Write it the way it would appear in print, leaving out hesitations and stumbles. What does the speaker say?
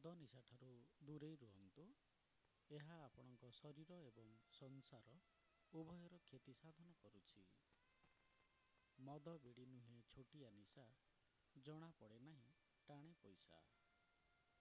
ମଦ ନିଶାଠାରୁ ଦୂରେଇ ରୁହନ୍ତୁ। ଏହା ଆପଣଙ୍କ ଶରୀର ଏବଂ ସଂସାର ଉଭୟର କ୍ଷତି ସାଧନ କରୁଛି। ମଦ ବିଡ଼ି ନୁହେଁ ଛୋଟିଆ ନିଶା, ଜଣାପଡ଼େ ନାହିଁ ଟାଣେ ପଇସା।